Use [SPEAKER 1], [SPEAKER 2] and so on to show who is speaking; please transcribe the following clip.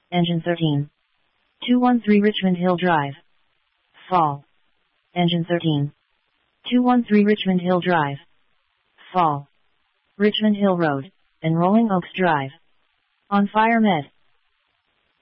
[SPEAKER 1] Engine 13. 213 Richmond Hill Drive. Fall. Engine 13. 213 Richmond Hill Drive. Fall. Richmond Hill Road, and Rolling Oaks Drive. On Fire Med.